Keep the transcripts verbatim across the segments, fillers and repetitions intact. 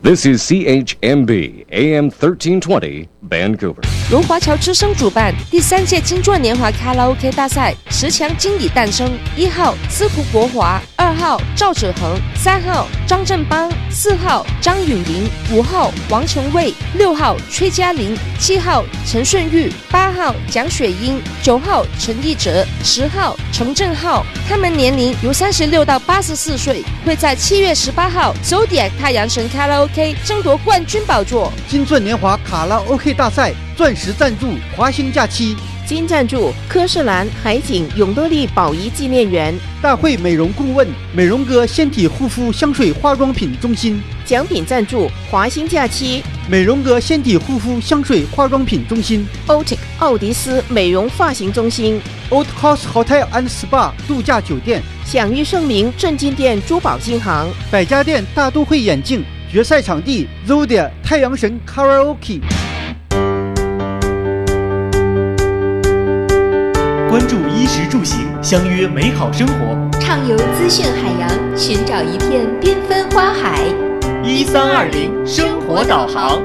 This is C H M B A M thirteen twenty Vancouver。 龙华侨之声主办第三届金钻年华卡拉 OK 大赛，十强经理诞生。一号司徒国华，二号赵子恒，三号张振邦，四号张允玲，五号王成卫，六号崔嘉玲，七号陈顺玉，八号蒋雪英，九号陈义哲，十号程正浩。他们年龄由三十六到八十四岁，会在七月十八号 Zodiac 太阳神卡拉 OK 争夺冠军宝座。 金钻年华卡拉 OK 大赛钻石赞助华兴假期， 金赞助科士兰海景永乐利宝仪纪念园， 大会美容顾问美容哥纤体护肤香水化妆品中心， 奖品赞助华兴假期美容哥纤体护肤香水化妆品中心， Otic 奥迪斯美容发型中心， Old House Hotel and Spa 度假酒店， 享誉盛名正金店珠宝金行， 百家店大都会眼镜，决赛场地 Zodiac 太阳神 Karaoke。 关注衣食住行，相约美好生活， 畅游资讯海洋，寻找一片缤纷花海。 一三二零生活导航。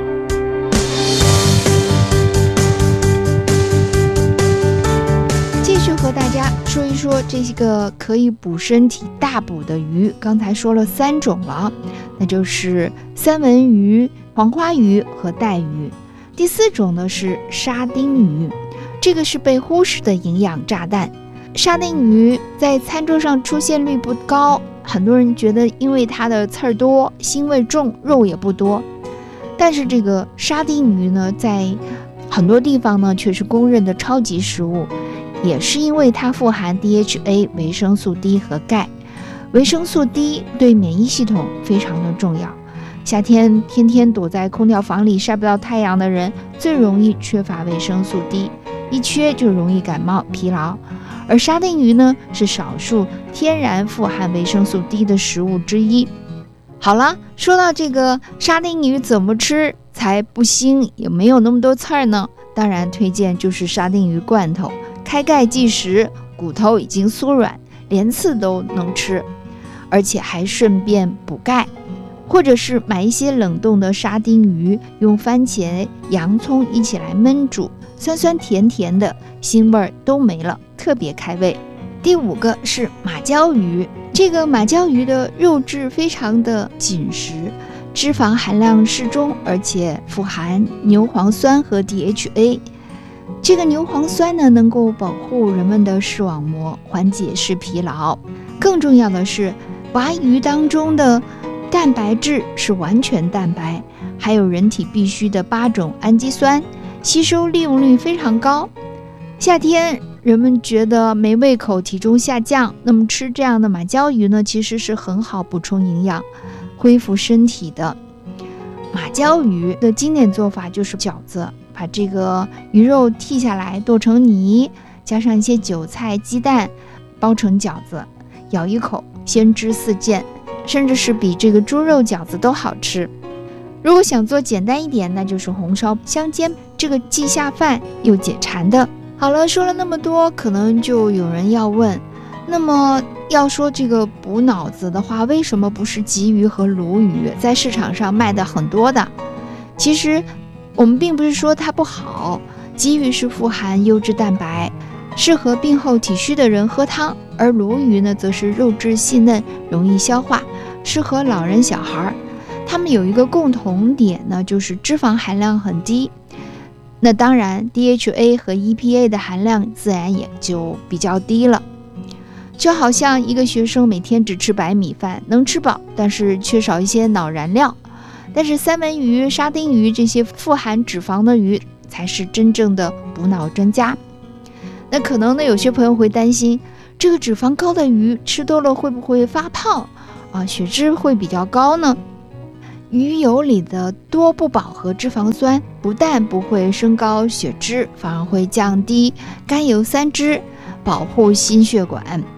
继续和大家说一说这个可以补身体大补的鱼，刚才说了三种了，那就是三文鱼、黄花鱼和带鱼。第四种呢是沙丁鱼，这个是被忽视的营养炸弹。沙丁鱼在餐桌上出现率不高，很多人觉得因为它的刺儿多，腥味重，肉也不多。但是这个沙丁鱼呢，在很多地方呢却是公认的超级食物，也是因为它富含 D H A、 维生素 D 和钙。维生素 D 对免疫系统非常的重要，夏天天天躲在空调房里晒不到太阳的人，最容易缺乏维生素 D， 一缺就容易感冒疲劳。而沙丁鱼呢，是少数天然富含维生素 D 的食物之一。好了，说到这个沙丁鱼怎么吃才不腥，也没有那么多刺儿呢？当然推荐就是沙丁鱼罐头，开盖即食，骨头已经酥软，连刺都能吃，而且还顺便补钙。或者是买一些冷冻的沙丁鱼，用番茄、洋葱一起来焖煮，酸酸甜甜的，腥味都没了，特别开胃。第五个是马鲛鱼，这个马鲛鱼的肉质非常的紧实，脂肪含量适中，而且富含牛磺酸和 D H A。 这个牛磺酸呢，能够保护人们的视网膜，缓解视疲劳。更重要的是，华鱼当中的蛋白质是完全蛋白，还有人体必需的八种氨基酸，吸收利用率非常高。夏天人们觉得没胃口，体重下降，那么吃这样的马鲛鱼呢，其实是很好补充营养、恢复身体的。马鲛鱼的经典做法就是饺子，把这个鱼肉剔下来剁成泥，加上一些韭菜、鸡蛋，包成饺子，咬一口鲜汁四溅，甚至是比这个猪肉饺子都好吃。如果想做简单一点，那就是红烧香煎，这个既下饭又解馋的。好了，说了那么多，可能就有人要问，那么要说这个补脑子的话，为什么不是鲫鱼和鲈鱼在市场上卖的很多的？其实我们并不是说它不好，鲫鱼是富含优质蛋白，适合病后体虚的人喝汤，而鲈鱼呢，则是肉质细嫩，容易消化，适合老人小孩。它们有一个共同点呢，就是脂肪含量很低，那当然 D H A 和 E P A 的含量自然也就比较低了。就好像一个学生每天只吃白米饭，能吃饱，但是缺少一些脑燃料。但是三文鱼、沙丁鱼这些富含脂肪的鱼才是真正的补脑专家。那可能呢，有些朋友会担心，这个脂肪高的鱼吃多了会不会发胖啊？血脂会比较高呢？鱼油里的多不饱和脂肪酸不但不会升高血脂，反而会降低甘油三酯，保护心血管。